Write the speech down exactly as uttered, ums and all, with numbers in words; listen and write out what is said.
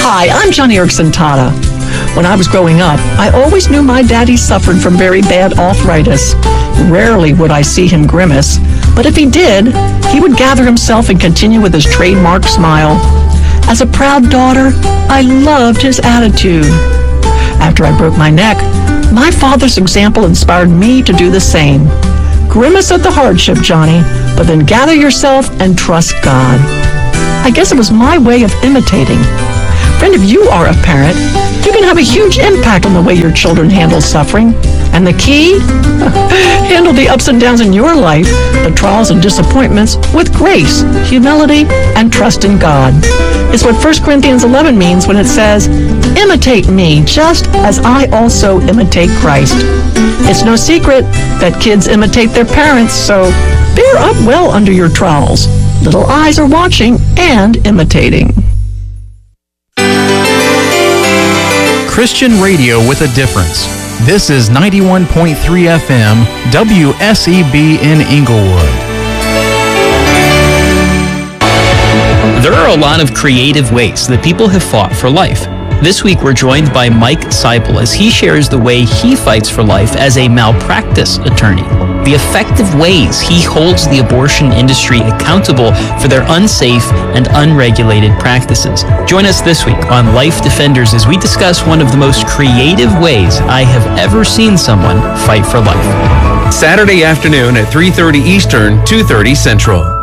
Hi, I'm Johnny Erickson Tata. When I was growing up, I always knew my daddy suffered from very bad arthritis. Rarely would I see him grimace, but if he did, he would gather himself and continue with his trademark smile. As a proud daughter, I loved his attitude. After I broke my neck, my father's example inspired me to do the same. Grimace at the hardship, Johnny, but then gather yourself and trust God. I guess it was my way of imitating. Friend, if you are a parent, you can have a huge impact on the way your children handle suffering. And the key? Handle the ups and downs in your life, the trials and disappointments, with grace, humility, and trust in God. It's what First Corinthians eleven means when it says, imitate me just as I also imitate Christ. It's no secret that kids imitate their parents, so bear up well under your trials. Little eyes are watching and imitating. Christian radio with a difference. This is ninety-one point three F M, W S E B in Inglewood. There are a lot of creative ways that people have fought for life. This week we're joined by Mike Seipel as he shares the way he fights for life as a malpractice attorney, the effective ways he holds the abortion industry accountable for their unsafe and unregulated practices. Join us this week on Life Defenders as we discuss one of the most creative ways I have ever seen someone fight for life. Saturday afternoon at three thirty Eastern, two thirty Central.